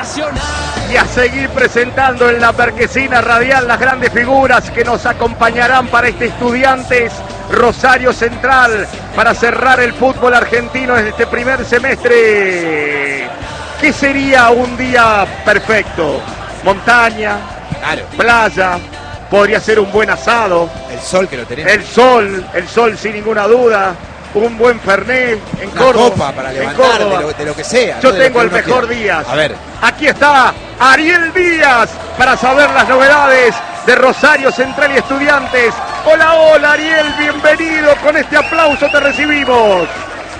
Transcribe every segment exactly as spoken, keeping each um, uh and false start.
Nacional. Y a seguir presentando en la Marquesina Radial las grandes figuras que nos acompañarán para este Estudiantes Rosario Central, para cerrar el fútbol argentino en este primer semestre. ¿Qué sería un día perfecto? Montaña, Claro. playa, podría ser un buen asado. El sol que lo tenemos. El sol, el sol sin ninguna duda. Un buen Fernet en Una Córdoba. copa para en levantar de Córdoba. lo, de lo que sea. Yo ¿no? De lo tengo que el uno mejor quiera. Díaz. A ver. Aquí está Ariel Díaz para saber las novedades de Rosario Central y Estudiantes. Hola, hola Ariel, bienvenido. Con este aplauso te recibimos.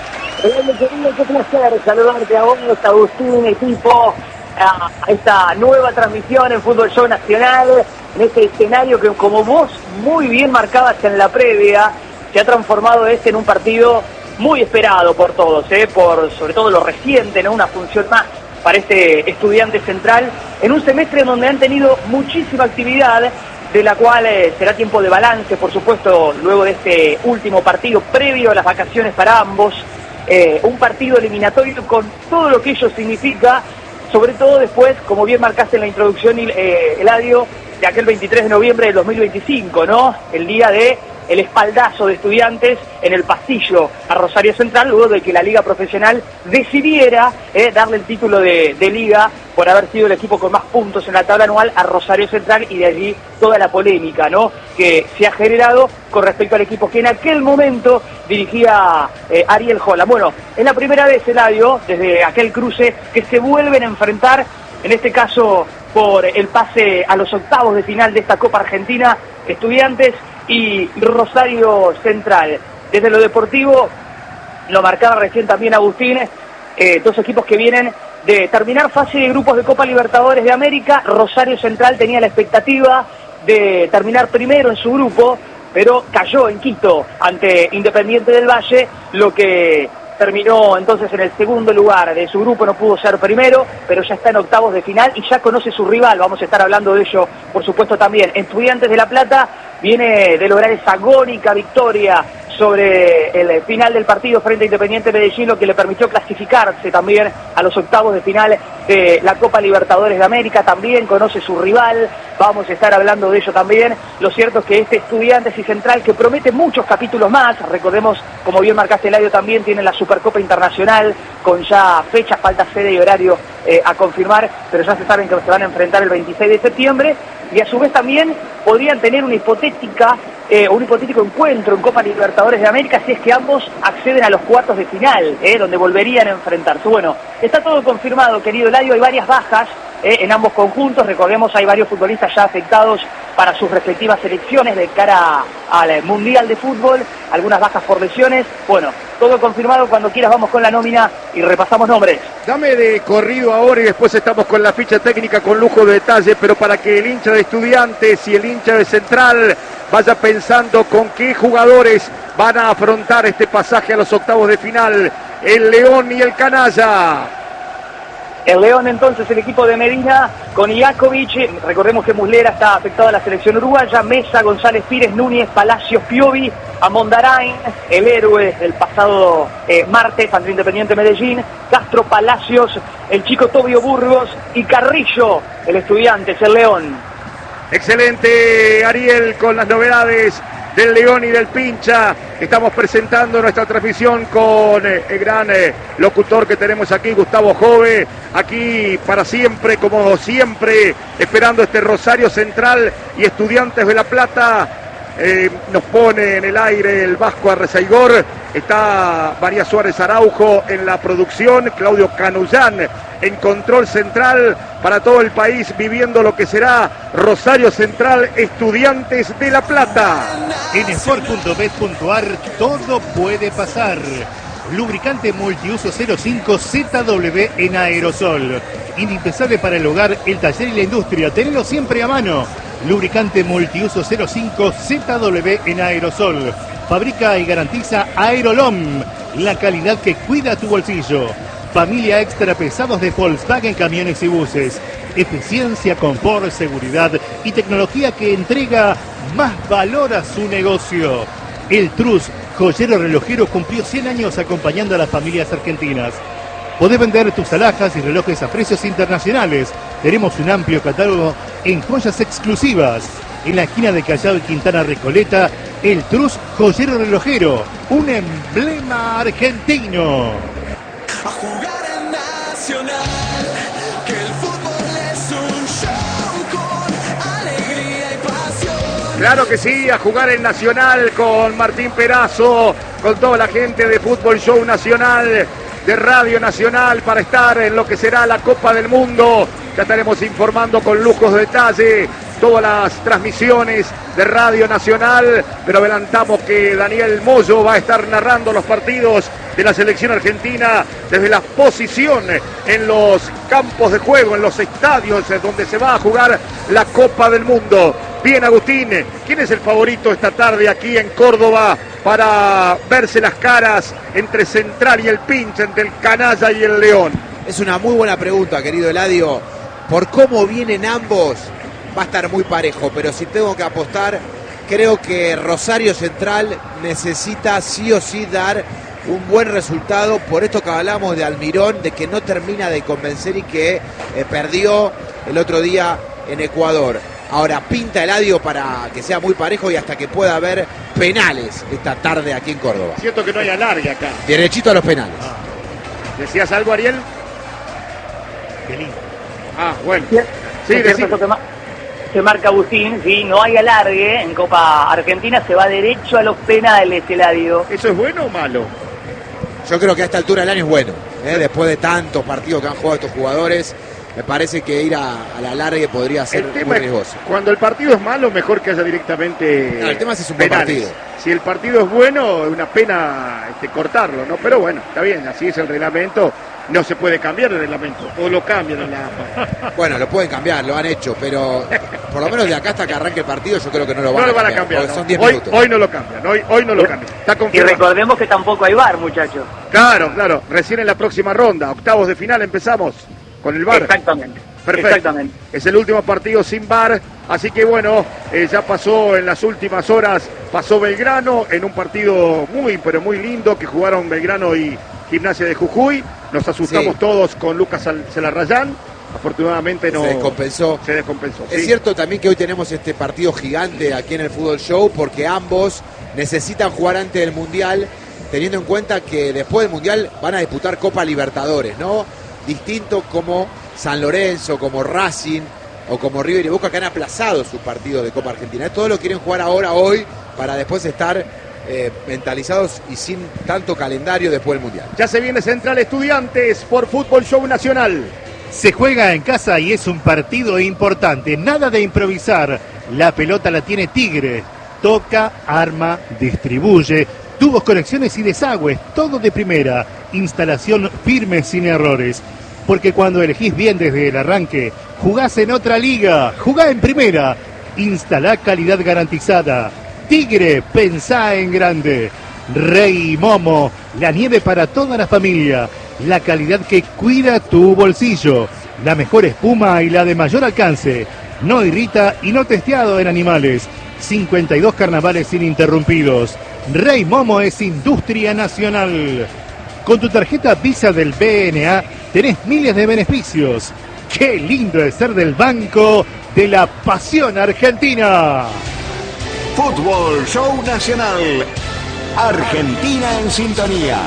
Hola, querido, qué placer saludarte a vos, Agustín, equipo, a esta nueva transmisión en Fútbol Show Nacional, en este escenario que, como vos muy bien marcabas en la previa, se ha transformado este en un partido muy esperado por todos, ¿eh? Por sobre todo lo reciente, ¿no? Una función más para este Estudiante Central, en un semestre donde han tenido muchísima actividad, de la cual eh, será tiempo de balance, por supuesto, luego de este último partido previo a las vacaciones para ambos. Eh, un partido eliminatorio con todo lo que ello significa, sobre todo después, como bien marcaste en la introducción, eh, Eladio, de aquel veintitrés de noviembre del dos mil veinticinco, ¿no? El día de el espaldazo de Estudiantes en el pasillo a Rosario Central, luego de que la Liga Profesional decidiera eh, darle el título de, de Liga por haber sido el equipo con más puntos en la tabla anual a Rosario Central, y de allí toda la polémica, ¿no?, que se ha generado con respecto al equipo que en aquel momento dirigía eh, Ariel Holland. Bueno, es la primera vez, Eladio, desde aquel cruce, que se vuelven a enfrentar, en este caso por el pase a los octavos de final de esta Copa Argentina, Estudiantes y Rosario Central. Desde lo deportivo, lo marcaba recién también Agustín, eh, dos equipos que vienen de terminar fase de grupos de Copa Libertadores de América. Rosario Central tenía la expectativa de terminar primero en su grupo, pero cayó en Quito ante Independiente del Valle, lo que terminó entonces en el segundo lugar de su grupo. No pudo ser primero, pero ya está en octavos de final y ya conoce su rival. Vamos a estar hablando de ello, por supuesto, también. Estudiantes de La Plata viene de lograr esa agónica victoria sobre el final del partido frente a Independiente Medellín, lo que le permitió clasificarse también a los octavos de final de la Copa Libertadores de América. También conoce su rival, vamos a estar hablando de ello también. Lo cierto es que este Estudiantes y Central, que promete muchos capítulos más, recordemos, como bien marcaste, Eladio, también tiene la Supercopa Internacional, con ya fecha, falta sede y horario eh, a confirmar, pero ya se saben que se van a enfrentar el veintiséis de septiembre, y a su vez también podrían tener una hipotética Eh, un hipotético encuentro en Copa Libertadores de América si es que ambos acceden a los cuartos de final, eh, donde volverían a enfrentarse. Bueno, está todo confirmado, querido Eladio, hay varias bajas eh, en ambos conjuntos. Recordemos, hay varios futbolistas ya afectados para sus respectivas selecciones de cara al Mundial de Fútbol, algunas bajas por lesiones. Bueno, todo confirmado. Cuando quieras vamos con la nómina y repasamos nombres. Dame de corrido ahora y después estamos con la ficha técnica con lujo de detalle, pero para que el hincha de Estudiantes y el hincha de Central vaya pensando con qué jugadores van a afrontar este pasaje a los octavos de final, el León y el Canalla. El León, entonces, el equipo de Medina con Iakovic. Recordemos que Muslera está afectado a la selección uruguaya. Mesa, González Pires, Núñez, Palacios, Piovi, Amondarain, el héroe del pasado eh, martes ante Independiente Medellín, Castro, Palacios, el chico Tobio Burgos y Carrillo, el Estudiantes, el León. Excelente, Ariel, con las novedades del León y del Pincha. Estamos presentando nuestra transmisión con eh, el gran eh, locutor que tenemos aquí, Gustavo Jove, aquí para siempre, como siempre, esperando este Rosario Central y Estudiantes de La Plata. Eh, nos pone en el aire el Vasco Arrezaigor, está María Suárez Araujo en la producción, Claudio Canullán en control central para todo el país, viviendo lo que será Rosario Central, Estudiantes de La Plata. En sport punto bet punto ar todo puede pasar. Lubricante multiuso cero cinco Z W en aerosol. Indispensable para el hogar, el taller y la industria. Tenelo siempre a mano. Lubricante multiuso cero cinco Z W en aerosol. Fabrica y garantiza Aerolom, la calidad que cuida tu bolsillo. Familia extra pesados de Volkswagen Camiones y Buses. Eficiencia, confort, seguridad y tecnología que entrega más valor a su negocio. El Trus, joyero relojero, cumplió cien años acompañando a las familias argentinas. Podés vender tus alhajas y relojes a precios internacionales. Tenemos un amplio catálogo en joyas exclusivas. En la esquina de Callao y Quintana Recoleta, el Trus Joyero Relojero, un emblema argentino. A jugar en Nacional, que el fútbol es un show con alegría y pasión. Claro que sí, a jugar en Nacional con Martín Perazo, con toda la gente de Fútbol Show Nacional, de Radio Nacional, para estar en lo que será la Copa del Mundo. Ya estaremos informando con lujos de detalle todas las transmisiones de Radio Nacional, pero adelantamos que Daniel Moyo va a estar narrando los partidos de la selección argentina desde la posición en los campos de juego, en los estadios donde se va a jugar la Copa del Mundo. Bien, Agustín, ¿quién es el favorito esta tarde aquí en Córdoba para verse las caras entre Central y el Pincha, entre el Canalla y el León? Es una muy buena pregunta, querido Eladio. Por cómo vienen ambos, va a estar muy parejo, pero si tengo que apostar, creo que Rosario Central necesita sí o sí dar un buen resultado, por esto que hablamos de Almirón, de que no termina de convencer y que eh, perdió el otro día en Ecuador. Ahora pinta Eladio para que sea muy parejo y hasta que pueda haber penales esta tarde aquí en Córdoba. Siento que no hay alargue acá. Derechito a los penales. Ah. ¿Decías algo, Ariel? Qué lindo. Ah, bueno. Sí, es cierto que, ma que marca Agustín, sí, no hay alargue en Copa Argentina, se va derecho a los penales, Eladio. ¿Eso es bueno o malo? Yo creo que a esta altura del año es bueno, ¿eh? Después de tantos partidos que han jugado estos jugadores, me parece que ir a, a la largue podría ser el tema muy es, riesgoso. cuando el partido es malo, mejor que haya directamente no, el tema es, es un buen penales. partido. Si el partido es bueno, es una pena este, cortarlo, ¿no? Pero bueno, está bien, así es el reglamento. No se puede cambiar el reglamento, o lo cambian en la A F A. Bueno, lo pueden cambiar, lo han hecho, pero por lo menos de acá hasta que arranque el partido yo creo que no lo van, no a, lo van cambiar, a cambiar. porque ¿no? son diez hoy, minutos. hoy no lo cambian, hoy, hoy no lo cambian. Está Y confirmado. recordemos que tampoco hay V A R, muchachos. Claro, claro, recién en la próxima ronda, octavos de final empezamos con el V A R. Exactamente. Perfecto. Exactamente. Es el último partido sin V A R, así que bueno, eh, ya pasó en las últimas horas, pasó Belgrano en un partido muy, pero muy lindo que jugaron Belgrano y Gimnasia de Jujuy. Nos asustamos Sí. todos con Lucas Celarrayán. Afortunadamente no Se descompensó. Se descompensó. Es sí. cierto también que hoy tenemos este partido gigante aquí en el Fútbol Show porque ambos necesitan jugar antes del Mundial, teniendo en cuenta que después del Mundial van a disputar Copa Libertadores, ¿no? Distinto como San Lorenzo, como Racing o como River y Boca, que han aplazado sus partidos de Copa Argentina. Todos lo quieren jugar ahora, hoy, para después estar eh, mentalizados y sin tanto calendario después del Mundial. Ya se viene Central Estudiantes por Fútbol Show Nacional. Se juega en casa y es un partido importante. Nada de improvisar. La pelota la tiene Tigre. Toca, arma, distribuye. Tubos, conexiones y desagües. Todo de primera. Instalación firme sin errores. Porque cuando elegís bien desde el arranque, jugás en otra liga. Jugá en primera. Instalá calidad garantizada. Tigre, pensá en grande. Rey Momo, la nieve para toda la familia. La calidad que cuida tu bolsillo. La mejor espuma y la de mayor alcance. No irrita y no testeado en animales. cincuenta y dos carnavales ininterrumpidos. Rey Momo es industria nacional. Con tu tarjeta Visa del B N A tenés miles de beneficios. ¡Qué lindo es ser del Banco de la Pasión Argentina! Fútbol Show Nacional. Argentina en sintonía.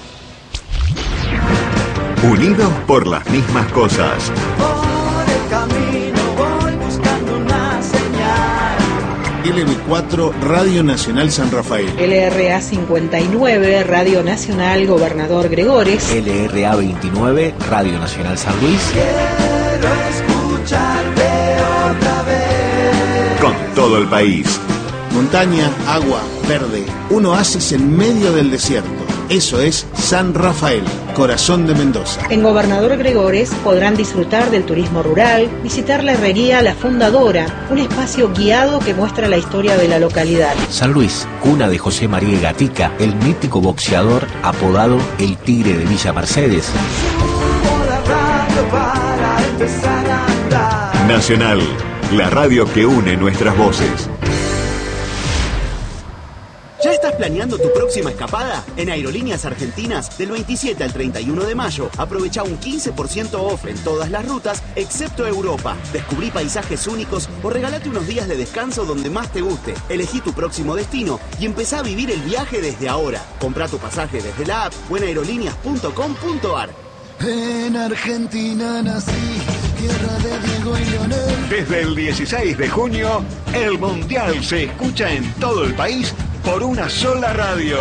Unidos por las mismas cosas. Por el camino voy buscando una señal. L B cuatro Radio Nacional San Rafael. L R A cincuenta y nueve Radio Nacional Gobernador Gregores. L R A veintinueve Radio Nacional San Luis. Quiero escucharte otra vez. Con todo el país. Montaña, agua, verde. Un oasis en medio del desierto. Eso es San Rafael, corazón de Mendoza. En Gobernador Gregores podrán disfrutar del turismo rural, visitar la herrería La Fundadora, un espacio guiado que muestra la historia de la localidad. San Luis, cuna de José María Gatica, el mítico boxeador apodado El Tigre de Villa Mercedes. Subo la radio para empezar a andar. Nacional, la radio que une nuestras voces. ¿Ya estás planeando planeando tu próxima escapada? En Aerolíneas Argentinas, del veintisiete al treinta y uno de mayo, aprovecha un quince por ciento off en todas las rutas, excepto Europa. Descubrí paisajes únicos o regalate unos días de descanso donde más te guste. Elegí tu próximo destino y empezá a vivir el viaje desde ahora. Comprá tu pasaje desde la app o en aerolíneas punto com punto ar. En Argentina nací, tierra de Diego y Leonel. Desde el dieciséis de junio, el Mundial se escucha en todo el país por una sola radio.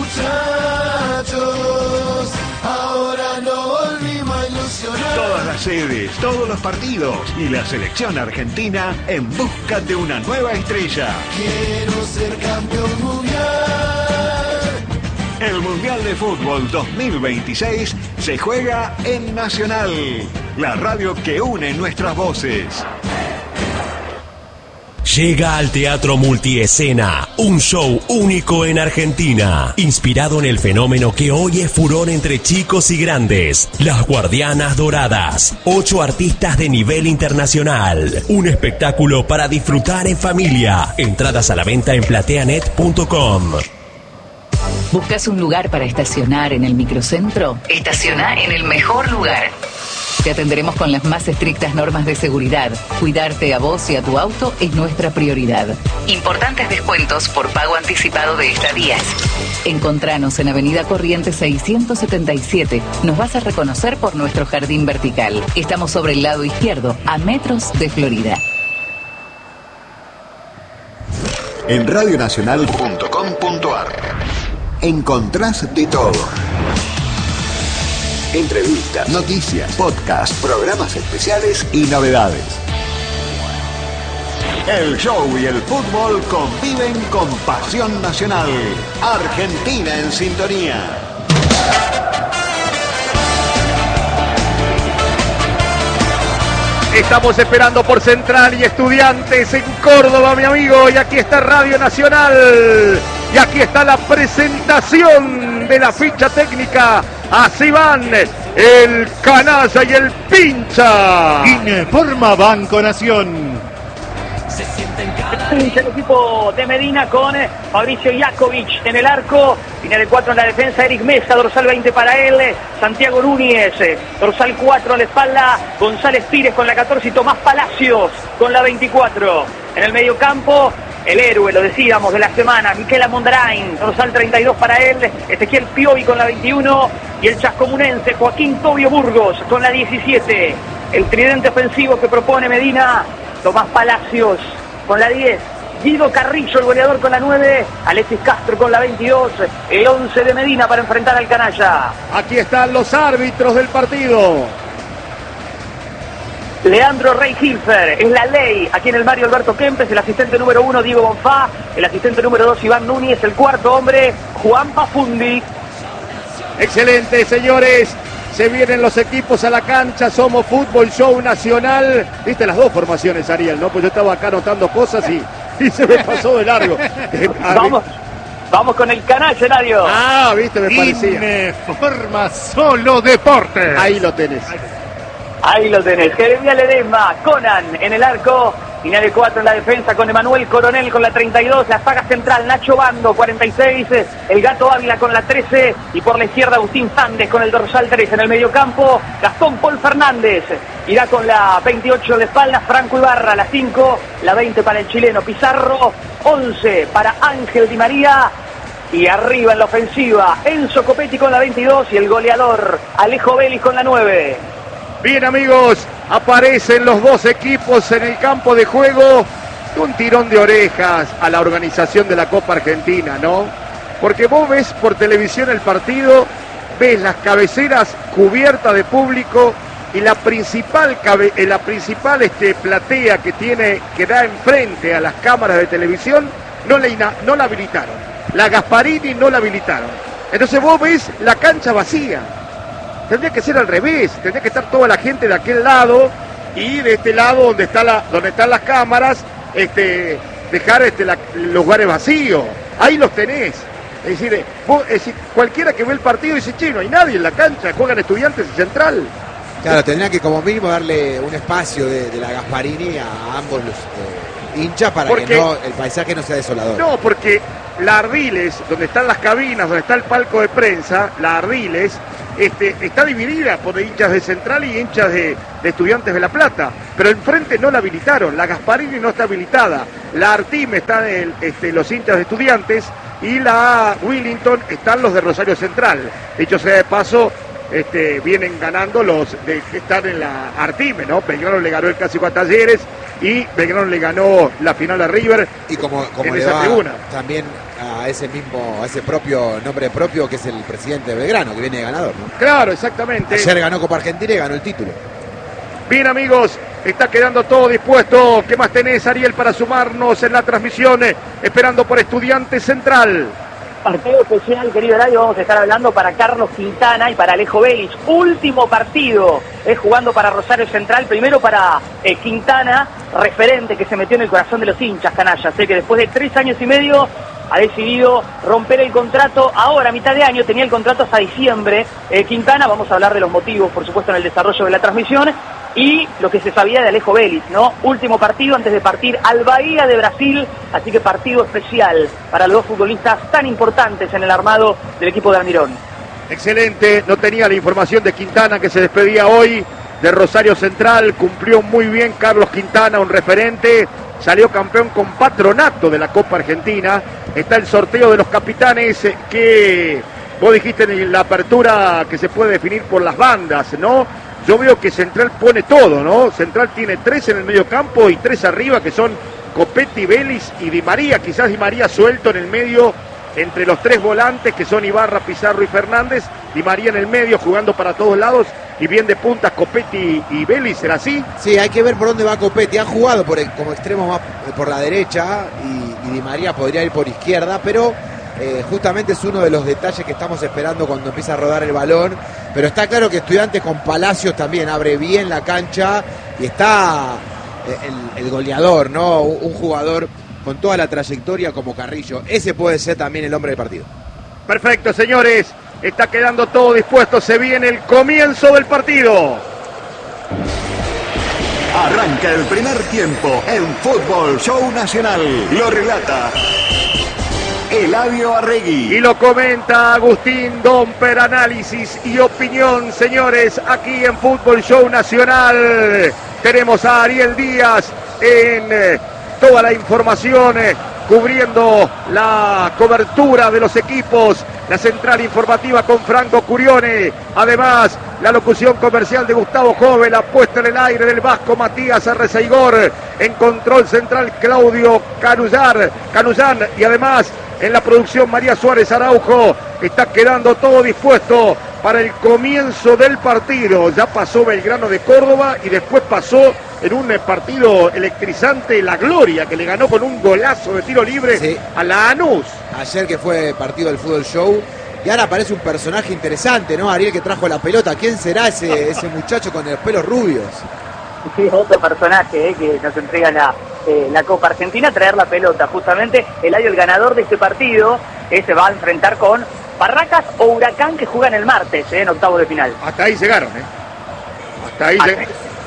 Muchachos, ahora no volvimos a ilusionar. Todas las sedes, todos los partidos y la selección argentina en busca de una nueva estrella. Quiero ser campeón mundial. El Mundial de Fútbol dos mil veintiséis se juega en Nacional, la radio que une nuestras voces. Llega al Teatro Multiescena, un show único en Argentina, inspirado en el fenómeno que hoy es furor entre chicos y grandes, Las Guardianas Doradas, ocho artistas de nivel internacional, un espectáculo para disfrutar en familia, entradas a la venta en plateanet punto com. ¿Buscas un lugar para estacionar en el microcentro? Estaciona en el mejor lugar. Te atenderemos con las más estrictas normas de seguridad. Cuidarte a vos y a tu auto es nuestra prioridad. Importantes descuentos por pago anticipado de estadías. Encontranos en Avenida Corrientes seiscientos setenta y siete. Nos vas a reconocer por nuestro jardín vertical. Estamos sobre el lado izquierdo, a metros de Florida. En radionacional punto com punto ar encontrás de todo. Entrevistas, noticias, podcasts, programas especiales y novedades. El show y el fútbol conviven con pasión nacional. Argentina en sintonía. Estamos esperando por Central y Estudiantes en Córdoba, mi amigo. Y aquí está Radio Nacional. Y aquí está la presentación de la ficha técnica. Así van el Canalla y el Pincha. Informa Banco Nación. El equipo de Medina con Mauricio Iakovic en el arco, línea de cuatro en la defensa, Eric Mesa, dorsal veinte para él, Santiago Núñez, dorsal cuatro a la espalda, González Pires con la catorce y Tomás Palacios con la veinticuatro. En el medio campo, el héroe, lo decíamos, de la semana, Miquela Mondrain, dorsal treinta y dos para él, Ezequiel Piovi con la veintiuno y el chascomunense Joaquín Tobio Burgos con la diecisiete. El tridente ofensivo que propone Medina, Tomás Palacios con la diez, Guido Carrillo, el goleador, con la nueve, Alexis Castro con la veintidós, el once de Medina para enfrentar al Canalla. Aquí están los árbitros del partido. Leandro Rey Hilfer, es la ley aquí en el Mario Alberto Kempes, el asistente número uno Diego Bonfá, el asistente número dos Iván Núñez, el cuarto hombre Juan Pafundi. Excelente, señores. Se vienen los equipos a la cancha, somos Fútbol Show Nacional. Viste las dos formaciones, Ariel, ¿no? Pues yo estaba acá anotando cosas y, y se me pasó de largo. Vamos, vamos con el Canalla, Nadio. Ah, viste, me parecía. Informa Solo Deportes. Ahí lo tenés. Ahí lo tenés. Jeremías Ledesma, Conan en el arco. Línea de cuatro en la defensa con Emanuel Coronel con la treinta y dos, la saga central Nacho Bando, cuarenta y seis, el Gato Ávila con la trece y por la izquierda Agustín Fandes con el dorsal tres. En el mediocampo Gastón Paul Fernández irá con la veintiocho de espalda, Franco Ibarra la cinco, la veinte para el chileno Pizarro, once para Ángel Di María y arriba en la ofensiva Enzo Copetti con la veintidós y el goleador Alejo Vélez con la nueve. Bien, amigos, aparecen los dos equipos en el campo de juego. Un tirón de orejas a la organización de la Copa Argentina, ¿no? Porque vos ves por televisión el partido, ves las cabeceras cubiertas de público y la principal, cabe, la principal este, platea que tiene, que da enfrente a las cámaras de televisión, no, le, no la habilitaron. La Gasparini no la habilitaron. Entonces vos ves la cancha vacía. Tendría que ser al revés, tendría que estar toda la gente de aquel lado y de este lado donde está la, donde están las cámaras, este, dejar este, la, los lugares vacíos. Ahí los tenés. Es decir, vos, es decir, cualquiera que ve el partido dice, che, no hay nadie en la cancha, juegan Estudiantes y Central. Claro, tendría que como mínimo darle un espacio de, de la Gasparini a ambos los, eh, hincha para porque, que no, el paisaje no sea desolador. No, porque la Ardiles, donde están las cabinas, donde está el palco de prensa, la Ardiles, este, está dividida por hinchas de Central y hinchas de, de Estudiantes de La Plata. Pero enfrente no la habilitaron, la Gasparini no está habilitada, la Artime están el, este, los hinchas de Estudiantes y la Willington están los de Rosario Central. Dicho sea de paso, Este, vienen ganando los de, que están en la Artime, ¿no? Belgrano le ganó el clásico a Talleres y Belgrano le ganó la final a River. Y como, como en le esa va tribuna. También a ese mismo, a ese propio nombre propio que es el presidente de Belgrano, que viene de ganador, ¿no? Claro, exactamente. Ayer ganó Copa Argentina y ganó el título. Bien, amigos, está quedando todo dispuesto. ¿Qué más tenés, Ariel, para sumarnos en la transmisión? Eh, esperando por Estudiantes Central. Partido especial, querido Eladio, vamos a estar hablando para Carlos Quintana y para Alejo Vélez. Último partido, es jugando para Rosario Central, primero para eh, Quintana, referente que se metió en el corazón de los hinchas, canallas, sé que después de tres años y medio ha decidido romper el contrato, ahora a mitad de año, tenía el contrato hasta diciembre. eh, Quintana, vamos a hablar de los motivos, por supuesto, en el desarrollo de la transmisión, y lo que se sabía de Alejo Vélez, ¿no? Último partido antes de partir al Bahía de Brasil, así que partido especial para los dos futbolistas tan importantes en el armado del equipo de Almirón. Excelente, no tenía la información de Quintana que se despedía hoy de Rosario Central, cumplió muy bien Carlos Quintana, un referente, salió campeón con Patronato de la Copa Argentina, está el sorteo de los capitanes que vos dijiste en la apertura que se puede definir por las bandas, ¿no? Yo veo que Central pone todo, ¿no? Central tiene tres en el medio campo y tres arriba, que son Copetti, Vélez y Di María. Quizás Di María suelto en el medio entre los tres volantes, que son Ibarra, Pizarro y Fernández. Di María en el medio, jugando para todos lados. Y bien de puntas, Copetti y Vélez, ¿será así? Sí, hay que ver por dónde va Copetti. Ha jugado por el, como extremo más por la derecha y, y Di María podría ir por izquierda, pero eh, justamente es uno de los detalles que estamos esperando cuando empieza a rodar el balón. Pero está claro que Estudiantes con Palacios también abre bien la cancha y está el, el goleador, ¿no? Un jugador con toda la trayectoria como Carrillo. Ese puede ser también el hombre del partido. Perfecto, señores. Está quedando todo dispuesto. Se viene el comienzo del partido. Arranca el primer tiempo en Fútbol Show Nacional. Lo relata Eladio Arregui. Y lo comenta Agustín Domper, análisis y opinión, señores, aquí en Fútbol Show Nacional. Tenemos a Ariel Díaz en eh, toda la información, eh, cubriendo la cobertura de los equipos, la central informativa con Franco Curione. Además, la locución comercial de Gustavo Jove, la puesta en el aire del vasco Matías Arrezaigor, en control central Claudio Canullar, Canullán, y además en la producción María Suárez Araujo. Está quedando todo dispuesto para el comienzo del partido. Ya pasó Belgrano de Córdoba y después pasó en un partido electrizante La Gloria, que le ganó con un golazo de tiro libre, sí, a la Lanús. Ayer que fue partido del Fútbol Show. Y ahora aparece un personaje interesante, ¿no? Ariel, que trajo la pelota. ¿Quién será ese, ese muchacho con los pelos rubios? Sí, otro personaje eh, que nos entrega la, eh, la Copa Argentina, traer la pelota. Justamente Eladio, el ganador de este partido, eh, se va a enfrentar con Barracas o Huracán, que juegan el martes eh, en octavos de final. Hasta ahí llegaron, ¿eh? Hasta ahí llegaron.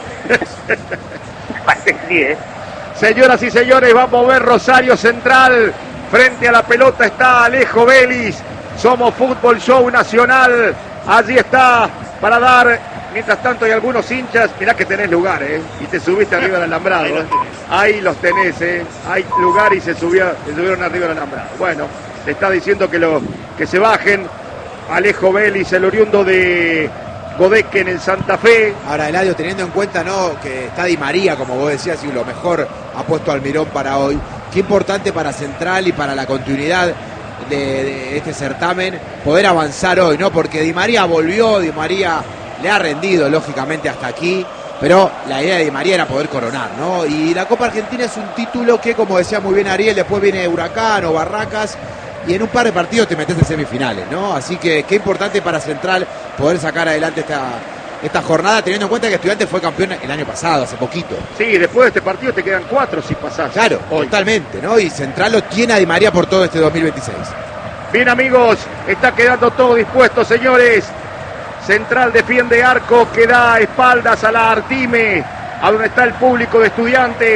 Parece que sí, ¿eh? Señoras y señores, va a mover Rosario Central. Frente a la pelota está Alejo Vélez. Somos Fútbol Show Nacional. Allí está para dar. Mientras tanto hay algunos hinchas. Mirá que tenés lugar, ¿eh? Y te subiste arriba del alambrado. ¿eh? Ahí los tenés, ¿eh? Hay lugar y se, subió, se subieron arriba del alambrado. Bueno, te está diciendo que, lo, que se bajen. Alejo Vélez, el oriundo de Godecke en el Santa Fe. Ahora, Eladio, teniendo en cuenta, ¿no?, que está Di María, como vos decías, y lo mejor ha puesto Almirón para hoy. Qué importante para Central y para la continuidad de, de este certamen poder avanzar hoy, ¿no? Porque Di María volvió, Di María le ha rendido, lógicamente, hasta aquí, pero la idea de Di María era poder coronar, ¿no? Y la Copa Argentina es un título que, como decía muy bien Ariel, después viene Huracán o Barracas, y en un par de partidos te metes en semifinales, ¿no? Así que qué importante para Central poder sacar adelante esta, esta jornada, teniendo en cuenta que Estudiantes fue campeón el año pasado, hace poquito. Sí, después de este partido te quedan cuatro si pasás. Claro, hoy. Totalmente, ¿no? Y Central lo tiene a Di María por todo este dos mil veintiséis. Bien, amigos, está quedando todo dispuesto, señores. Central defiende arco, que da espaldas a la Artime, a donde está el público de Estudiantes.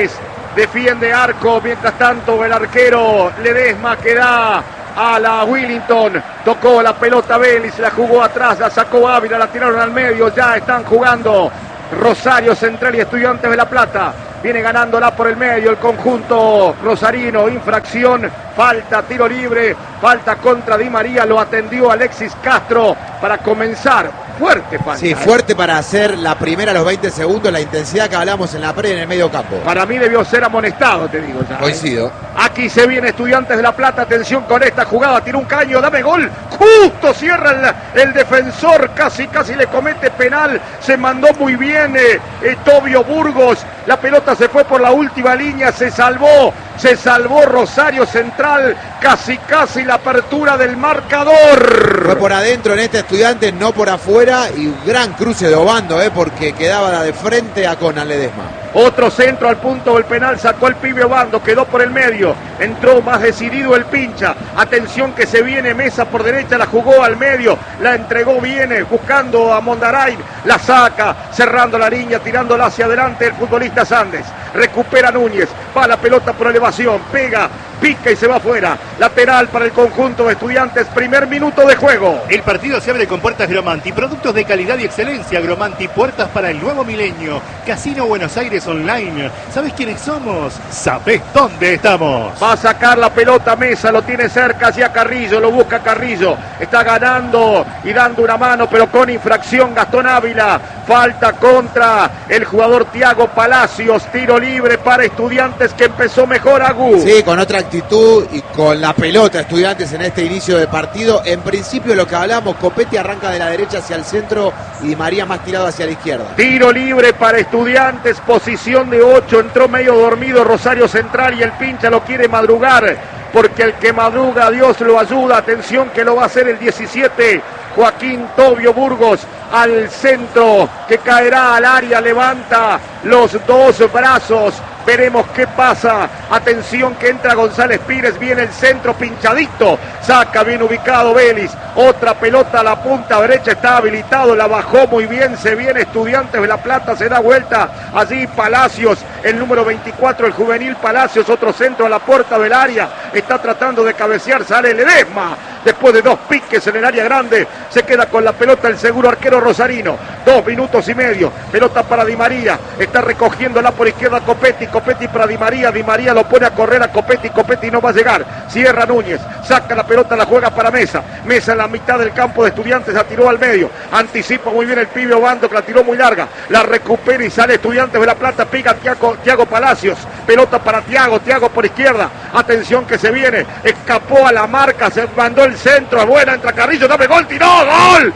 defiende Arco, mientras tanto el arquero Ledesma que da a la Willington, tocó la pelota Vélez, la jugó atrás, la sacó Ávila, la tiraron al medio, ya están jugando Rosario Central y Estudiantes de La Plata. Viene ganándola por el medio el conjunto rosarino, infracción, falta, tiro libre, falta contra Di María, lo atendió Alexis Castro para comenzar. Fuerte falta. Sí, fuerte para hacer la primera a los veinte segundos, la intensidad que hablamos en la pre en el medio campo. Para mí debió ser amonestado, te digo ya. Coincido. ¿eh? Aquí se viene Estudiantes de La Plata, atención con esta jugada, tiró un caño, dame gol, justo cierra el, el defensor, casi casi le comete penal, se mandó muy bien eh, eh, Tobio Burgos, la pelota se fue por la última línea, se salvó, se salvó Rosario Central, casi casi la apertura del marcador. Fue por adentro en este Estudiantes, no por afuera, y un gran cruce de Obando, eh, porque quedaba de frente a Conan Ledesma. Otro centro al punto del penal, sacó el pibe Obando, quedó por el medio, entró más decidido el Pincha, atención que se viene Mesa por derecha, la jugó al medio, la entregó, viene buscando a Mondarain, la saca, cerrando la línea, tirándola hacia adelante el futbolista Sandes, recupera Núñez, va la pelota por elevación, pega, pica y se va afuera, lateral para el conjunto de Estudiantes, primer minuto de juego. El partido se abre con Puertas Gromanti, productos de calidad y excelencia. Gromanti, puertas para el nuevo milenio. Casino Buenos Aires Online. ¿Sabes quiénes somos? ¿Sabés dónde estamos? Va a sacar la pelota Mesa, lo tiene cerca hacia Carrillo, lo busca Carrillo, está ganando y dando una mano, pero con infracción Gastón Ávila, falta contra el jugador Tiago Palacios, tiro libre para Estudiantes que empezó mejor Agu. Sí, con otra actitud y con la pelota Estudiantes en este inicio de partido. En principio lo que hablamos, Copetti arranca de la derecha hacia el centro y Di María más tirado hacia la izquierda. Tiro libre para Estudiantes, posición de ocho, entró medio dormido Rosario Central y el Pincha lo quiere madrugar, porque el que madruga Dios lo ayuda. Atención que lo va a hacer el diecisiete, Joaquín Tobio Burgos, al centro que caerá al área, levanta los dos brazos. Veremos qué pasa. Atención que entra González Pires, viene el centro pinchadito, saca bien ubicado Vélez, otra pelota a la punta derecha, está habilitado, la bajó muy bien, se viene Estudiantes de La Plata, se da vuelta allí Palacios, el número veinticuatro, el juvenil Palacios, otro centro a la puerta del área, está tratando de cabecear, sale Ledesma, después de dos piques en el área grande, se queda con la pelota el seguro arquero rosarino, dos minutos y medio, pelota para Di María, está recogiéndola por izquierda Copetti, Copetti para Di María, Di María lo pone a correr a Copetti, Copetti no va a llegar, cierra Núñez, saca la pelota, la juega para Mesa, Mesa en la mitad del campo de Estudiantes, la tiró al medio, anticipa muy bien el pibe Obando que la tiró muy larga, la recupera y sale Estudiantes de La Plata, pica Tiago, Tiago Palacios, pelota para Tiago, Tiago por izquierda, atención que se viene, escapó a la marca, se mandó el centro, buena, entra Carrillo, dame gol, tiró, gol,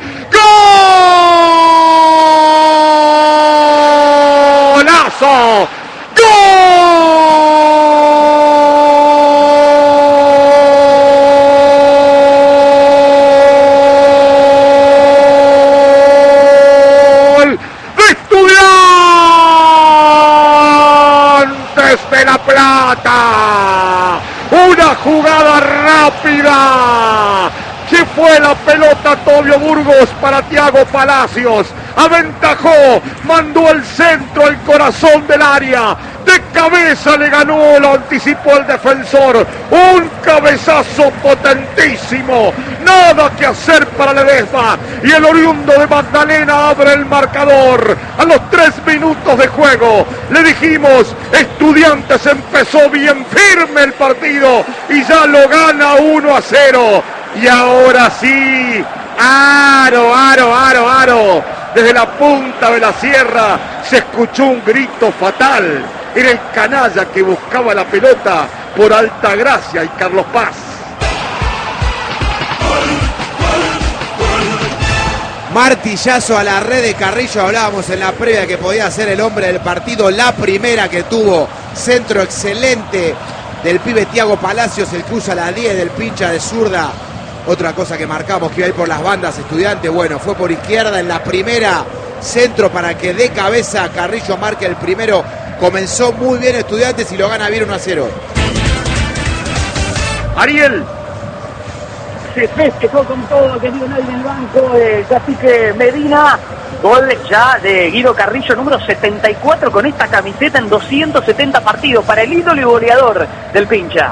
golazo, ¡gol de Estudiantes de La Plata! Una jugada rápida. Se fue la pelota Tobio Burgos para Tiago Palacios. Aventajó, mandó el centro al corazón del área. De cabeza le ganó, lo anticipó el defensor. Un cabezazo potentísimo. Nada que hacer para Ledesma. Y el oriundo de Magdalena abre el marcador. A los tres minutos de juego le dijimos, Estudiantes empezó bien firme el partido y ya lo gana uno a cero. Y ahora sí, aro, aro, aro, aro. Desde la punta de la sierra se escuchó un grito fatal. Era el canalla que buscaba la pelota por Altagracia y Carlos Paz. Martillazo a la red de Carrillo, hablábamos en la previa que podía ser el hombre del partido, la primera que tuvo, centro excelente del pibe Tiago Palacios, el que usa la diez del Pincha de zurda. Otra cosa que marcamos que iba a ir por las bandas Estudiantes, bueno, fue por izquierda en la primera, centro para que de cabeza Carrillo marque el primero. Comenzó muy bien Estudiantes y lo gana bien uno a cero. Ariel. Se festejó con todo, querido nadie en el banco, el cacique Medina, Gol ya de Guido Carrillo, número setenta y cuatro, con esta camiseta en doscientos setenta partidos, para el ídolo y goleador del Pincha.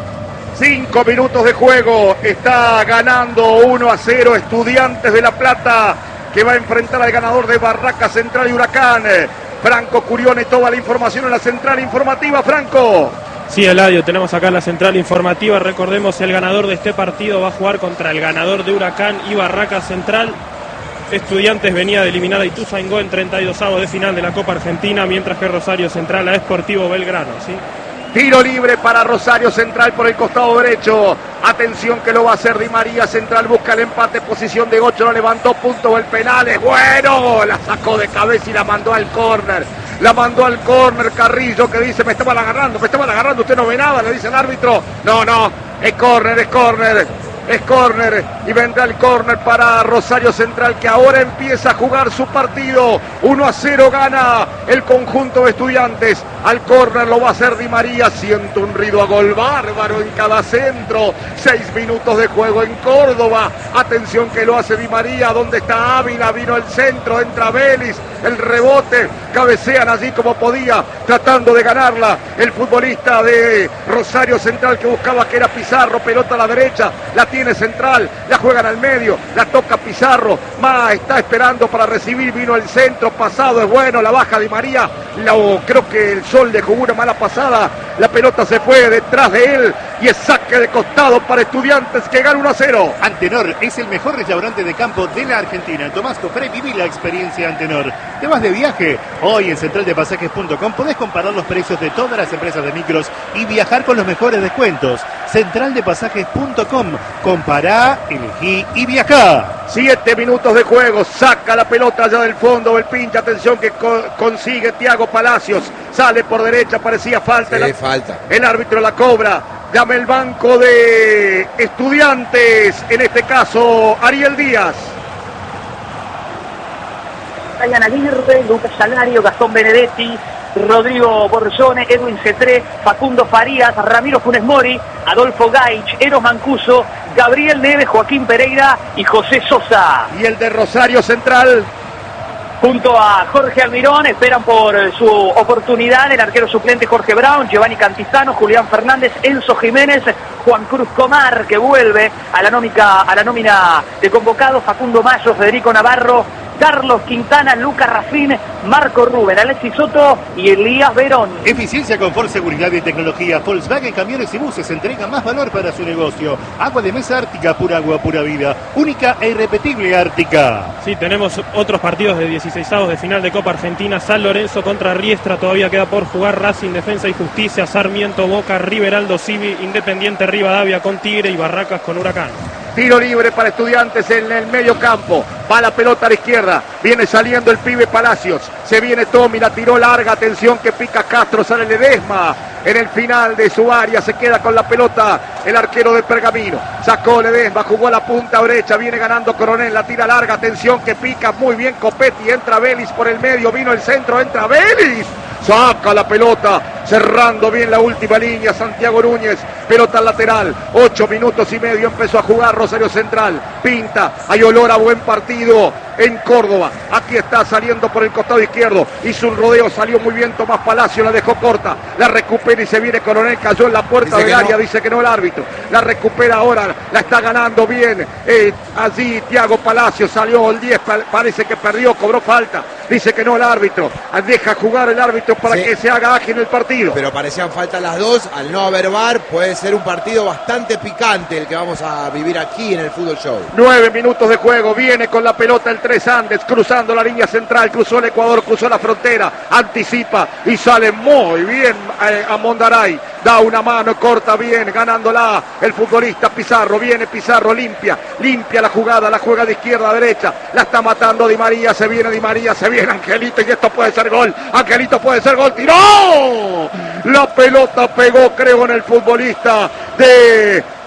Cinco minutos de juego, está ganando uno a cero Estudiantes de La Plata, que va a enfrentar al ganador de Barracas Central y Huracán. Franco Curione, toda la información en la central informativa. Franco. Sí, Eladio, tenemos acá la central informativa. Recordemos, el ganador de este partido va a jugar contra el ganador de Huracán y Barracas Central. Estudiantes venía de eliminar a Ituzaingó en treinta y dos avos de final de la Copa Argentina, mientras que Rosario Central a Sportivo Belgrano, ¿sí? Tiro libre para Rosario Central por el costado derecho. Atención que lo va a hacer Di María. Central busca el empate, posición de ocho, lo levantó, punto el penal. Es bueno, la sacó de cabeza y la mandó al córner. La mandó al córner Carrillo, que dice, me estaban agarrando, me estaban agarrando, usted no ve nada, le dice el árbitro. No, no, es córner, es córner. Es córner y vendrá el córner para Rosario Central, que ahora empieza a jugar su partido. uno a cero gana el conjunto de Estudiantes. Al córner lo va a hacer Di María. Siente un ruido a gol bárbaro en cada centro. Seis minutos de juego en Córdoba. Atención que lo hace Di María. ¿Dónde está Ávila? Vino el centro, entra Vélez. El rebote, cabecean allí como podía, tratando de ganarla el futbolista de Rosario Central, que buscaba que era Pizarro. Pelota a la derecha, la tiene Central, la juegan al medio, la toca Pizarro, más está esperando para recibir, vino el centro, pasado es bueno, la baja Di María, lo, creo que el Sol le jugó una mala pasada, la pelota se fue detrás de él y es saque de costado para Estudiantes, que gana uno a cero. Antenor es el mejor restaurante de campo de la Argentina. Tomás Cofré, viví la experiencia Antenor. ¿Te vas de viaje? Hoy en central de pasajes punto com podés comparar los precios de todas las empresas de micros y viajar con los mejores descuentos. central de pasajes punto com. Compará, elegí y viajá. Siete minutos de juego, saca la pelota allá del fondo del Pincha. Atención que co consigue Thiago Palacios. Sale por derecha, parecía falta. Sí, el, falta. El árbitro la cobra. Llama el banco de Estudiantes, en este caso Ariel Díaz. Brian Aguirre, Lucas Salario, Gastón Benedetti, Rodrigo Borjone, Edwin Cetré, Facundo Farías, Ramiro Funes Mori, Adolfo Gaich, Eros Mancuso, Gabriel Neves, Joaquín Pereira y José Sosa. Y el de Rosario Central, junto a Jorge Almirón, esperan por su oportunidad el arquero suplente Jorge Brown, Giovanni Cantizano, Julián Fernández, Enzo Jiménez, Juan Cruz Comar, que vuelve a la nómica, a la nómina de convocados, Facundo Mayo, Federico Navarro, Carlos Quintana, Lucas Rafín, Marco Rubén, Alexis Soto y Elías Verón. Eficiencia, confort, seguridad y tecnología. Volkswagen Camiones y Buses entrega más valor para su negocio. Agua de mesa Ártica, pura agua, pura vida. Única e irrepetible Ártica. Sí, tenemos otros partidos de dieciseisavos de final de Copa Argentina. San Lorenzo contra Riestra, todavía queda por jugar. Racing, Defensa y Justicia, Sarmiento, Boca, River, Aldo Civi, Independiente Rivadavia con Tigre y Barracas con Huracán. Tiro libre para Estudiantes en el medio campo. Va la pelota a la izquierda. Viene saliendo el pibe Palacios. Se viene Tommy, la tiró larga. Atención que pica Castro. Sale Ledesma en el final de su área. Se queda con la pelota el arquero de Pergamino. Sacó Ledesma, jugó a la punta derecha. Viene ganando Coronel. La tira larga. Atención que pica muy bien Copetti. Entra Vélez por el medio. Vino el centro. Entra Vélez. Saca la pelota, cerrando bien la última línea, Santiago Núñez, pelota al lateral, ocho minutos y medio empezó a jugar Rosario Central, pinta, hay olor a buen partido en Córdoba, aquí está saliendo por el costado izquierdo, hizo un rodeo, salió muy bien Tomás Palacio, la dejó corta, la recupera y se viene Coronel, cayó en la puerta del área, no. Dice que no el árbitro, la recupera ahora, la está ganando bien, eh, allí Thiago Palacio, salió el diez, parece que perdió, cobró falta, dice que no el árbitro, deja jugar el árbitro para sí. que se haga ágil el partido. Pero parecían falta las dos, al no haber V A R puede ser un partido bastante picante el que vamos a vivir aquí en el Fútbol Show. Nueve minutos de juego, viene con la pelota el Tres Andes, cruzando la línea central, cruzó el Ecuador, cruzó la frontera, anticipa y sale muy bien eh, a Mondaray, da una mano, corta bien, ganándola el futbolista Pizarro, viene Pizarro, limpia, limpia la jugada, la juega de izquierda a derecha, la está matando Di María, se viene Di María, se viene Angelito y esto puede ser gol, Angelito puede ser gol, tiró, la pelota pegó creo en el futbolista de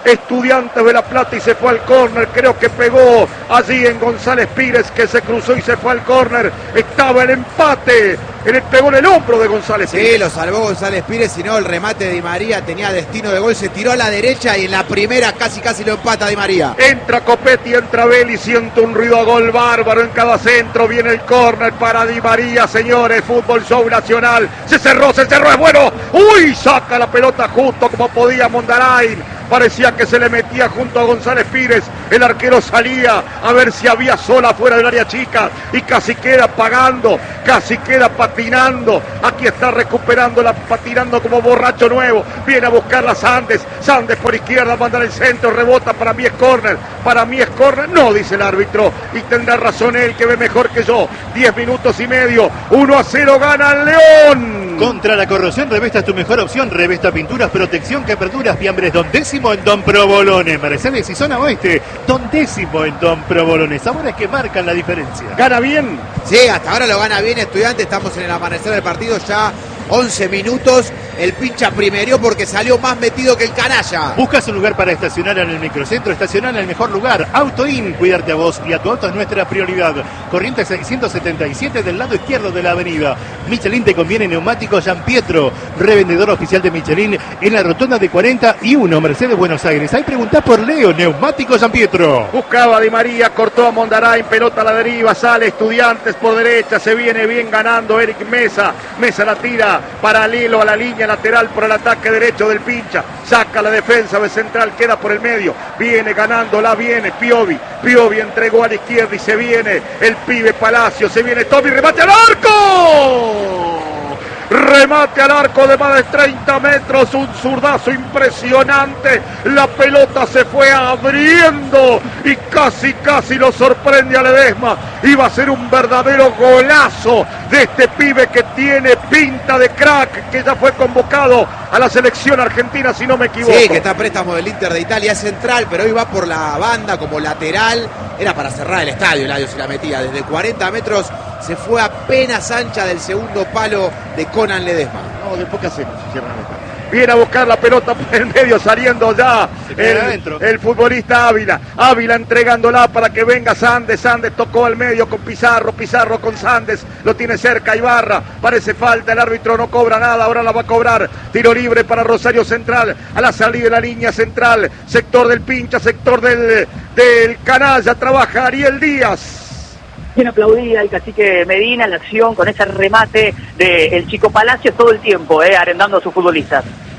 Estudiantes de La Plata y se fue al córner, creo que pegó allí en González Pires, que se cruzó y se fue al córner. Estaba el empate, en el, pegó en el hombro de González Pires. Sí, lo salvó González Pires, si no el remate de Di María tenía destino de gol, se tiró a la derecha y en la primera casi casi lo empata Di María. Entra Copetti, entra Belli, siente un ruido a gol bárbaro en cada centro, viene el córner para Di María, señores, fútbol show nacional, se cerró, se cerró, es bueno, uy, saca la pelota justo como podía Mondarain, parecía que se le metía junto a González Pires, el arquero salía a ver si había sola fuera del área chica y casi queda pagando, casi queda patinando, aquí está recuperándola, patinando como borracho nuevo, viene a buscarla Sandes, Sandes por izquierda, manda el centro, rebota, para mí es córner, para mí es córner, no, dice el árbitro, y tendrá razón él que ve mejor que yo, diez minutos y medio, uno a cero gana el León. Contra la corrosión, Revesta es tu mejor opción. Revesta pinturas, protección que perduras, fiambres, Don Décimo en Don Provolone. Mercedes y zona oeste, Don Décimo en Don Provolone. Sabores que marcan la diferencia. ¿Gana bien? Sí, hasta ahora lo gana bien Estudiante. Estamos en el amanecer del partido, ya once minutos. El pincha primero porque salió más metido que el canalla. Buscas un lugar para estacionar en el microcentro, estacionar en el mejor lugar. Autoin, cuidarte a vos y a tu auto es nuestra prioridad. Corriente seiscientos setenta y siete del lado izquierdo de la avenida. Michelin te conviene neumáticos Gian Pietro, revendedor oficial de Michelin en la rotonda de cuarenta y uno, Mercedes, Buenos Aires. Ahí preguntá por Leo, neumáticos Gian Pietro. Buscaba Di María, cortó a Mondarain, pelota a la deriva, sale Estudiantes por derecha, se viene bien ganando Eric Mesa. Mesa la tira paralelo a la línea lateral por el ataque derecho del pincha, saca la defensa de Central, queda por el medio, viene ganándola, viene Piovi, Piovi entregó a la izquierda y se viene el pibe Palacio, se viene Tobi, remate al arco, remate al arco de más de treinta metros, un zurdazo impresionante, la pelota se fue abriendo y casi casi lo sorprende a Ledesma, iba a ser un verdadero golazo de este pibe que tiene pinta de crack, que ya fue convocado a la selección argentina si no me equivoco. Sí, que está a préstamo del Inter de Italia, es central, pero hoy va por la banda como lateral, era para cerrar el estadio, Eladio se la metía, desde cuarenta metros se fue apenas ancha del segundo palo de Conan Ledesma. No, después que hacemos, cierran el estadio. Viene a buscar la pelota por el medio, saliendo ya el, el futbolista Ávila. Ávila entregándola para que venga Sandes. Sandes tocó al medio con Pizarro. Pizarro con Sandes. Lo tiene cerca Ibarra. Parece falta. El árbitro no cobra nada. Ahora la va a cobrar. Tiro libre para Rosario Central. A la salida de la línea central. Sector del pincha. Sector del, del canalla. Trabaja Ariel Díaz. Quien aplaudía el cacique Medina, la acción con ese remate del Chico Palacios todo el tiempo, eh, arendando a sus futbolistas.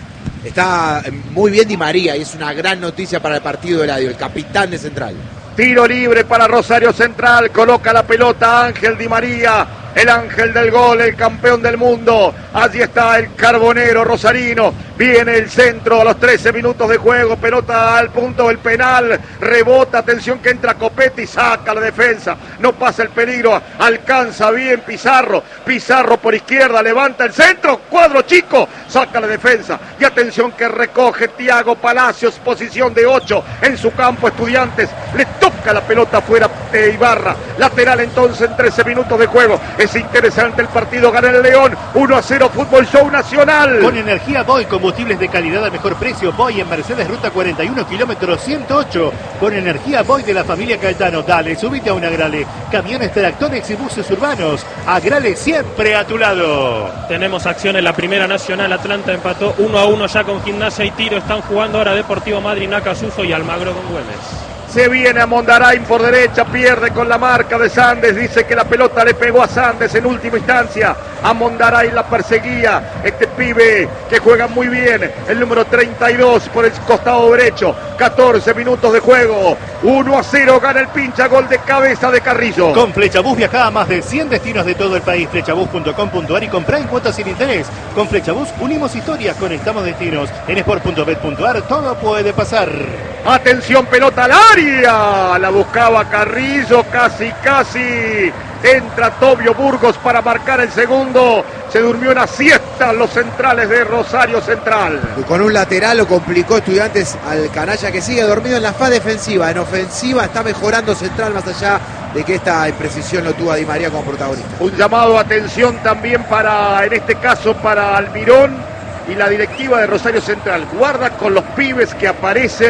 Está muy bien Di María y es una gran noticia para el partido de Eladio, el capitán de Central. Tiro libre para Rosario Central, coloca la pelota Ángel Di María, el ángel del gol, el campeón del mundo. Allí está el carbonero rosarino, viene el centro a los trece minutos de juego, pelota al punto del penal, rebota, atención que entra Copetti, saca la defensa, no pasa el peligro, alcanza bien Pizarro, Pizarro por izquierda, levanta el centro, cuadro chico, saca la defensa, y atención que recoge Thiago Palacios, posición de ocho en su campo Estudiantes, le toca la pelota fuera de Ibarra, lateral entonces en trece minutos de juego. Es interesante el partido, gana el León, uno a cero, Fútbol Show Nacional. Con energía Boy, combustibles de calidad al mejor precio. Boy en Mercedes, ruta cuarenta y uno, kilómetro ciento ocho. Con energía Boy de la familia Caetano. Dale, subite a un Agrale. Camiones, tractores y buses urbanos. Agrale siempre a tu lado. Tenemos acción en la Primera Nacional. Atlanta empató uno a uno ya con Gimnasia y Tiro. Están jugando ahora Deportivo Madrid, Nacasuso y Almagro con Güemes. Se viene a Mondarain por derecha, pierde con la marca de Sandes, dice que la pelota le pegó a Sandes en última instancia, a Mondarain la perseguía, este pibe que juega muy bien, el número treinta y dos por el costado derecho, catorce minutos de juego, uno a cero gana el pincha, gol de cabeza de Carrillo. Con Flechabús viaja a más de cien destinos de todo el país, flechabús punto com punto ar y comprá en cuotas sin interés. Con Flechabús unimos historias, conectamos destinos. En sport punto bet punto ar todo puede pasar. Atención, pelota al área, la buscaba Carrillo, casi, casi, entra Tobio Burgos para marcar el segundo, se durmió una siesta los centrales de Rosario Central. Y con un lateral lo complicó Estudiantes al canalla que sigue dormido en la fase defensiva, en ofensiva está mejorando Central más allá de que esta imprecisión lo tuvo a Di María como protagonista. Un llamado de atención también para, en este caso, para Almirón y la directiva de Rosario Central. Guarda con los pibes que aparecen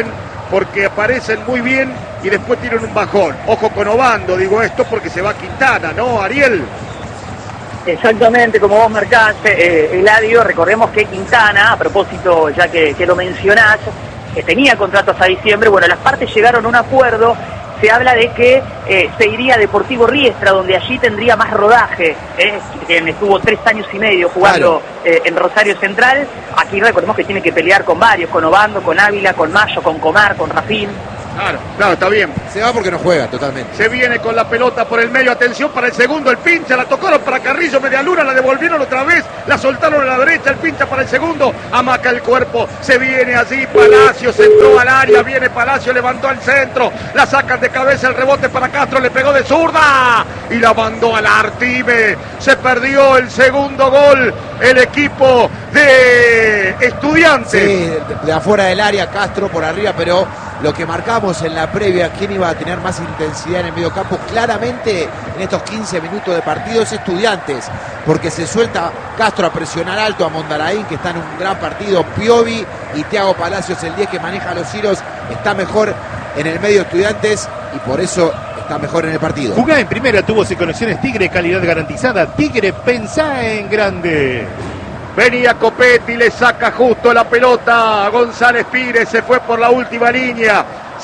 porque aparecen muy bien y después tienen un bajón. Ojo con Obando, digo esto porque se va Quintana, ¿no, Ariel? Exactamente, como vos marcaste, eh, Eladio, recordemos que Quintana, a propósito, ya que, que lo mencionás, que tenía contrato hasta diciembre, bueno, las partes llegaron a un acuerdo, se habla de que eh, se iría a Deportivo Riestra, donde allí tendría más rodaje, eh, quien estuvo tres años y medio jugando claro. eh, en Rosario Central. Aquí recordemos que tiene que pelear con varios, con Obando, con Ávila, con Mayo, con Comar, con Rafín. Claro, claro, está bien. Se va porque no juega totalmente. Se viene con la pelota por el medio, atención para el segundo, el pincha, la tocaron para Carrillo, media luna, la devolvieron otra vez, la soltaron a la derecha, el pincha para el segundo, amaca el cuerpo, se viene allí, Palacios entró al área, viene Palacio, levantó al centro, la sacan de cabeza, el rebote para Castro, le pegó de zurda y la mandó al Artime. Se perdió el segundo gol, el equipo de Estudiantes. Sí, de afuera del área, Castro por arriba, pero lo que marcamos en la previa, quién iba a tener más intensidad en el medio campo, claramente en estos quince minutos de partido es Estudiantes, porque se suelta Castro a presionar alto a Mondaraín, que está en un gran partido, Piovi y Thiago Palacios, el diez que maneja a los giros, está mejor en el medio Estudiantes y por eso está mejor en el partido. Jugá en primera, tuvo sin conexiones Tigre, calidad garantizada. Tigre, pensá en grande. Venía Copetti, le saca justo la pelota a González Pires, se fue por la última línea,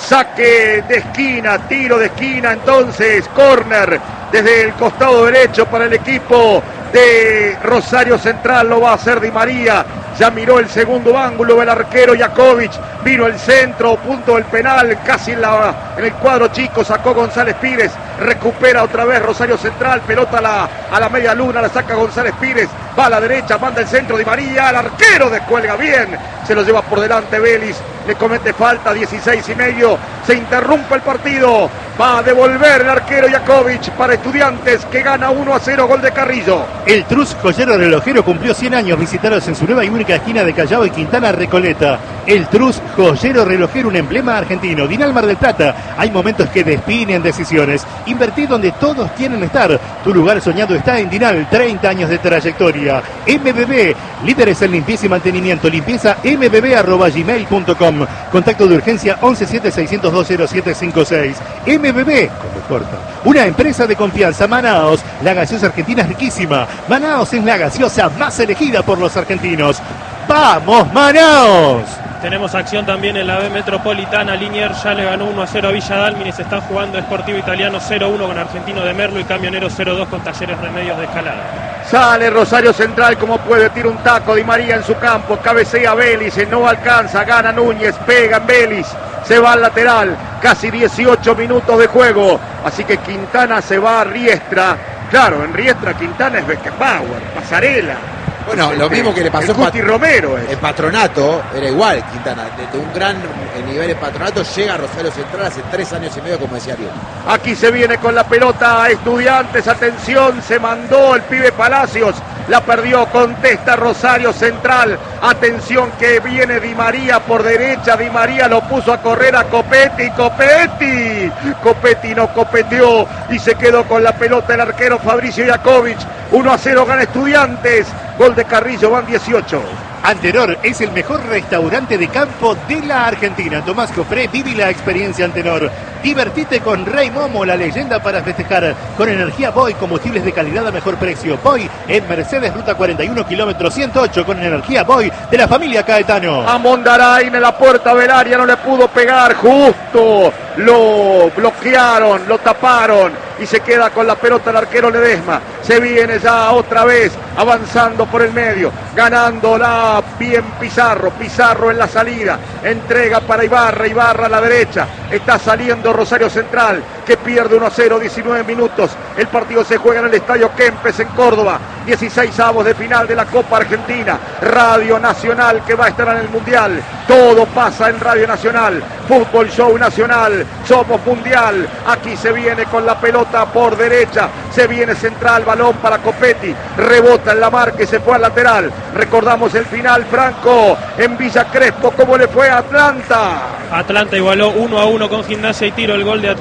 saque de esquina, tiro de esquina, entonces córner desde el costado derecho para el equipo de Rosario Central, lo va a hacer Di María, ya miró el segundo ángulo el arquero Jakovic, vino el centro, punto del penal, casi en, la, en el cuadro chico, sacó González Pires, recupera otra vez Rosario Central, pelota a la, a la media luna, la saca González Pires, va a la derecha, manda el centro Di María, el arquero descuelga bien, se lo lleva por delante Vélez, le comete falta, dieciséis y medio, se interrumpe el partido, va a devolver el arquero Jakovic para Estudiantes que gana uno a cero, gol de Carrillo. El Trus Joyero Relojero cumplió cien años, visitaros en su nueva y única esquina de Callao y Quintana Recoleta. El Trus Joyero Relojero, un emblema argentino. Dinal Mar del Plata, hay momentos que definen decisiones. Invertí donde todos quieren estar. Tu lugar soñado está en Dinal, treinta años de trayectoria. M B B, líderes en limpieza y mantenimiento. Limpieza m b b arroba gmail punto com. Contacto de urgencia once siete seiscientos dos cero siete cinco seis. M B B, como corta. Una empresa de confianza. Manaos, la gaseosa argentina es riquísima. Manaos es la gaseosa más elegida por los argentinos. ¡Vamos, Manaos! Tenemos acción también en la B Metropolitana. Liniers ya le ganó uno a cero a Villa Dálmine. Se está jugando Sportivo Italiano cero uno con Argentino de Merlo y Camionero cero dos con Talleres Remedios de Escalada. Sale Rosario Central como puede, tira un taco, Di María en su campo, cabecea Vélez, no alcanza, gana Núñez, pega en Vélez, se va al lateral, casi dieciocho minutos de juego, así que Quintana se va a Riestra, claro, en Riestra Quintana es Beckenbauer, Pasarela. Bueno, lo mismo que le pasó el Guti Pat- Romero es. En Patronato, era igual Quintana, desde un gran nivel en Patronato llega a Rosario Central hace tres años y medio, como decía Ariel. Aquí se viene con la pelota a Estudiantes, atención, se mandó el pibe Palacios, la perdió, contesta Rosario Central, atención que viene Di María por derecha, Di María lo puso a correr a Copetti, Copetti, Copetti no copeteó y se quedó con la pelota el arquero Fabricio Jakovic, uno a cero gana Estudiantes, gol de Carrillo, van dieciocho. Antenor es el mejor restaurante de campo de la Argentina. Tomás Cofré, viví la experiencia Antenor. Divertite con Rey Momo, la leyenda para festejar. Con energía Boy, combustibles de calidad a mejor precio. Boy en Mercedes, ruta cuarenta y uno, kilómetro ciento ocho, con energía Boy de la familia Caetano. A Mondarain en la puerta del área, no le pudo pegar, justo lo bloquearon, lo taparon y se queda con la pelota el arquero Ledesma. Se viene ya otra vez avanzando por el medio, ganándola bien Pizarro, Pizarro en la salida, entrega para Ibarra, Ibarra a la derecha, está saliendo Rosario Central, que pierde uno a cero, diecinueve minutos, el partido se juega en el Estadio Kempes en Córdoba, dieciséis avos de final de la Copa Argentina, Radio Nacional que va a estar en el Mundial, todo pasa en Radio Nacional, Fútbol Show Nacional, somos Mundial, aquí se viene con la pelota por derecha, se viene Central, balón para Copetti, rebota en la marca y se fue al lateral, recordamos el final, Franco, en Villa Crespo, ¿cómo le fue a Atlanta? Atlanta igualó uno a uno con Gimnasia y Tiro, el gol de local lo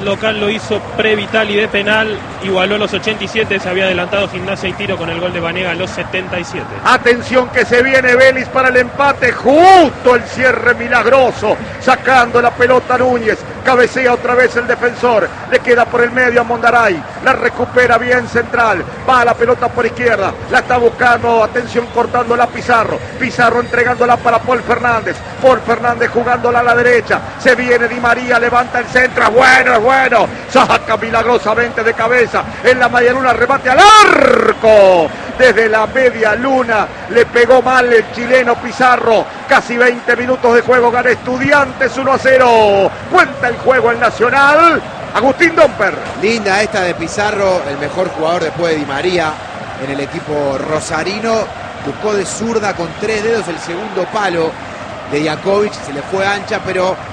hizo Previtali de penal, igualó los ochenta y siete, se había adelantado Gimnasia y Tiro con el gol de Banega a los setenta y siete. Atención que se viene Vélez para el empate, justo el cierre milagroso, sacando la pelota Núñez, cabecea otra vez el defensor, le queda por el medio a Mondaray, la recupera bien Central, va la pelota por izquierda, la está buscando, atención cortándola Pizarro, Pizarro entregándola para Paul Fernández, Paul Fernández jugándola a la derecha, se viene Di María, levanta el centro, es bueno, es bueno, saca milagrosamente de cabeza, en la media luna, remate al arco, desde la media luna, le pegó mal el chileno Pizarro, casi veinte minutos de juego, gana Estudiantes uno a cero, cuenta el juego el Nacional, Agustín Domper. Linda esta de Pizarro, el mejor jugador después de Di María en el equipo rosarino, buscó de zurda con tres dedos el segundo palo de Jakovic, se le fue ancha, pero